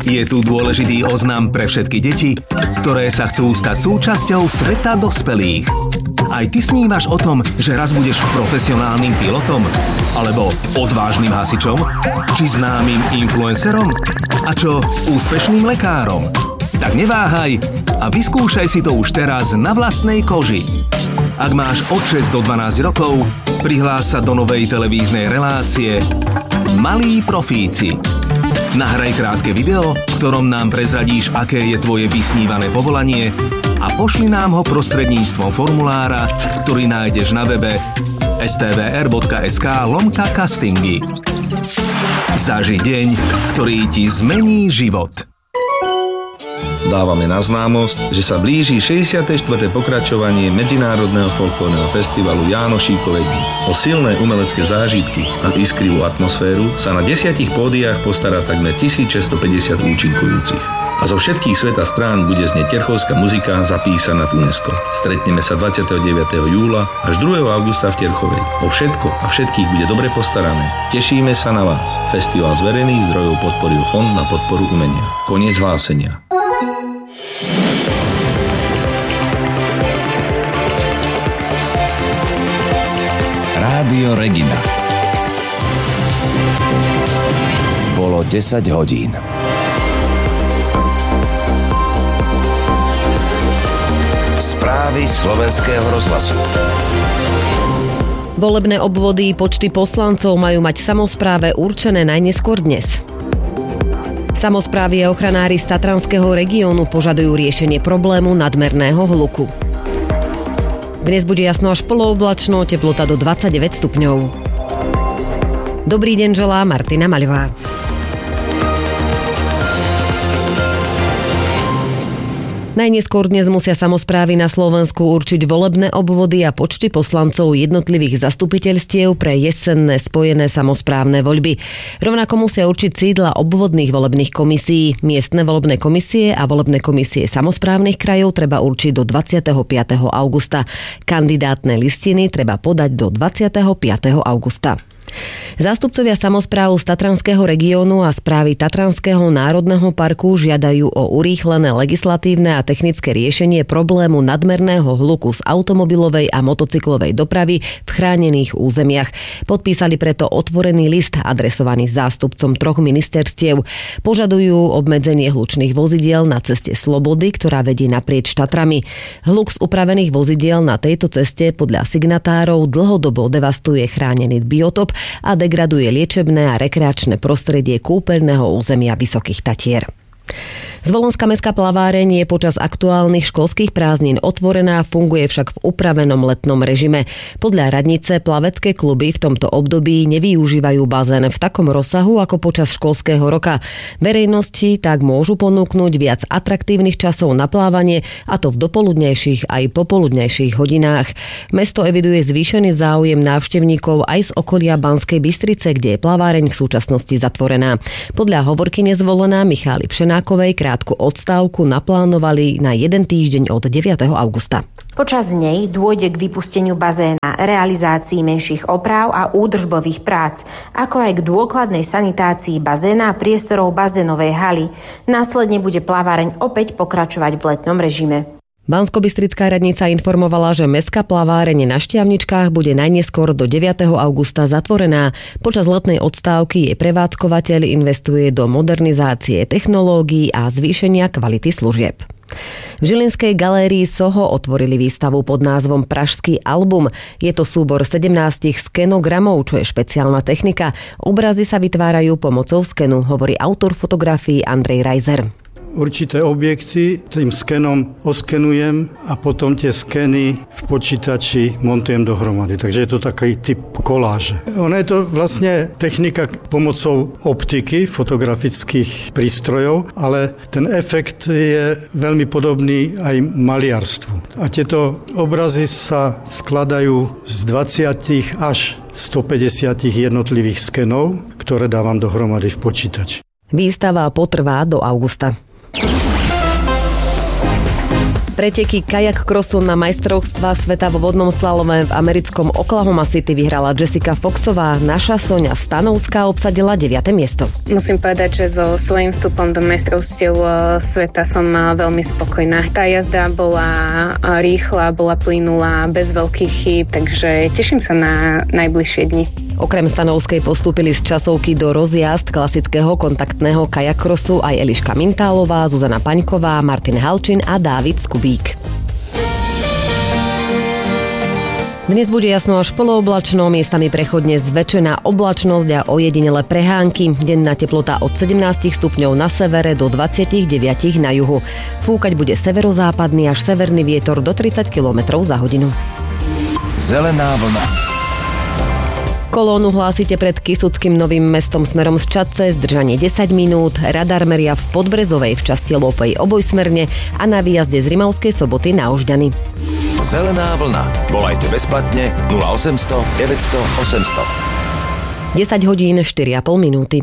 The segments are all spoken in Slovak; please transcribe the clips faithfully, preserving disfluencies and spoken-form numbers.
Je tu dôležitý oznam pre všetky deti, ktoré sa chcú stať súčasťou sveta dospelých. Aj ty snívaš o tom, že raz budeš profesionálnym pilotom? Alebo odvážnym hasičom? Či známym influencerom? A čo úspešným lekárom? Tak neváhaj a vyskúšaj si to už teraz na vlastnej koži. Ak máš od šesť do dvanásť rokov, prihlás sa do novej televíznej relácie Malí profíci. Nahraj krátke video, v ktorom nám prezradíš, aké je tvoje vysnívané povolanie a pošli nám ho prostredníctvom formulára, ktorý nájdeš na webe stvr.sk lomka castingy. Zaži deň, ktorý ti zmení život. Dávame na známosť, že sa blíži šesťdesiate štvrté pokračovanie Medzinárodného folklórneho festivalu Jánošíkovej dni. O silné umelecké zážitky a iskrivú atmosféru sa na desiatich pódiách postará takmer tisícšesťstopäťdesiat účinkujúcich. A zo všetkých sveta strán bude znieť terchovská muzika zapísaná v UNESCO. Stretneme sa dvadsiateho deviateho júla až druhého augusta v Terchovej. O všetko a všetkých bude dobre postarané. Tešíme sa na vás. Festival z verejných zdrojov podporil Fond na podporu umenia. Koniec hlásenia. Rádio Regina. Bolo desať hodín. Správy Slovenského rozhlasu. Volebné obvody počty poslancov majú mať samospráve určené najneskôr dnes. Samosprávy a ochranári z Tatranského regiónu požadujú riešenie problému nadmerného hluku. Dnes bude jasno až polooblačno, teplota do dvadsaťdeväť stupňov. Dobrý deň želá Martina Maľová. Najneskôr dnes musia samosprávy na Slovensku určiť volebné obvody a počty poslancov jednotlivých zastupiteľstiev pre jesenné spojené samosprávne voľby. Rovnako musia určiť sídla obvodných volebných komisií. Miestne volebné komisie a volebné komisie samosprávnych krajov treba určiť do dvadsiateho piateho augusta. Kandidátne listiny treba podať do dvadsiateho piateho augusta. Zástupcovia samospráv z Tatranského regiónu a správy Tatranského národného parku žiadajú o urýchlené legislatívne a technické riešenie problému nadmerného hluku z automobilovej a motocyklovej dopravy v chránených územiach. Podpísali preto otvorený list adresovaný zástupcom troch ministerstiev. Požadujú obmedzenie hlučných vozidiel na ceste Slobody, ktorá vedie naprieč Tatrami. Hluk z upravených vozidiel na tejto ceste podľa signatárov dlhodobo devastuje chránený biotop a degraduje liečebné a rekreačné prostredie kúpeľného územia Vysokých Tatier. Zvolenská mestská plaváreň je počas aktuálnych školských prázdnin otvorená, funguje však v upravenom letnom režime. Podľa radnice plavecké kluby v tomto období nevyužívajú bazén v takom rozsahu ako počas školského roka. Verejnosti tak môžu ponúknuť viac atraktívnych časov na plávanie, a to v dopoludnejších aj popoludnejších hodinách. Mesto eviduje zvýšený záujem návštevníkov aj z okolia Banskej Bystrice, kde je plaváreň v súčasnosti zatvorená. Podľa hovorkyne Zvolená Michály Pšenákovej krátku odstávku naplánovali na jeden týždeň od deviateho augusta. Počas nej dôjde k vypusteniu bazéna, realizácii menších opráv a údržbových prác, ako aj k dôkladnej sanitácii bazéna a priestorov bazénovej haly. Následne bude plaváreň opäť pokračovať v letnom režime. Banskobystrická radnica informovala, že mestská plaváreň na Štiavničkách bude najneskôr do deviateho augusta zatvorená. Počas letnej odstávky jej prevádzkovateľ investuje do modernizácie technológií a zvýšenia kvality služieb. V Žilinskej galérii Soho otvorili výstavu pod názvom Pražský album. Je to súbor sedemnásť skenogramov, čo je špeciálna technika. Obrazy sa vytvárajú pomocou skenu, hovorí autor fotografií Andrej Rajzer. Určité objekty tým skenom oskenujem a potom tie skeny v počítači montujem dohromady. Takže je to taký typ koláže. Ono je to vlastne technika pomocou optiky, fotografických prístrojov, ale ten efekt je veľmi podobný aj maliarstvu. A tieto obrazy sa skladajú z dvadsať až stopäťdesiat jednotlivých skenov, ktoré dávam dohromady v počítači. Výstava potrvá do augusta. Preteky kajak crossu na majstrovstvá sveta vo vodnom slalome v americkom Oklahoma City vyhrala Jessica Foxová. Naša Soňa Stanovská obsadila deviate miesto. Musím povedať, že so svojím vstupom do majstrovstiev sveta som veľmi spokojná. Tá jazda bola rýchla, bola plynulá, bez veľkých chýb, takže teším sa na najbližšie dni. Okrem Stanovskej postúpili z časovky do rozjazd klasického kontaktného kajak crossu aj Eliška Mintálová, Zuzana Paňková, Martin Halčin a Dávid Skubík. Dnes bude jasno až polooblačno, miestami prechodne zväčšená oblačnosť a ojedinele prehánky. Denná teplota od sedemnásť stupňov na severe do dvadsaťdeväť na juhu. Fúkať bude severozápadný až severný vietor do tridsať kilometrov za hodinu. Zelená vlna. Kolónu hlásite pred Kysuckým Novým Mestom smerom z Čadce, zdržanie desať minút, radar meria v Podbrezovej v časti Lopej obojsmerne a na výjazde z Rimavskej Soboty na Ožďany. Zelená vlna. Volajte bezplatne nula osemsto deväťsto osemsto. desať hodín štyri a pol minúty.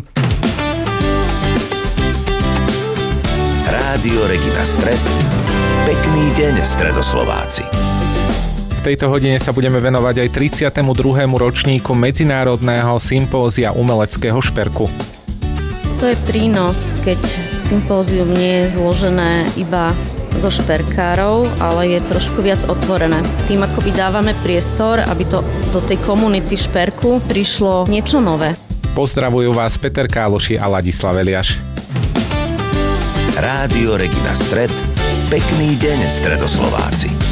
Rádio Regina Stred. Pekný deň, Stredoslováci. V tejto hodine sa budeme venovať aj tridsiatemu druhému ročníku Medzinárodného sympózia umeleckého šperku. To je prínos, keď sympózium nie je zložené iba zo šperkárov, ale je trošku viac otvorené. Tým akoby dávame priestor, aby to do tej komunity šperku prišlo niečo nové. Pozdravujú vás Peter Káloši a Ladislav Eliáš. Rádio Regina Stred. Pekný deň, Stredoslováci.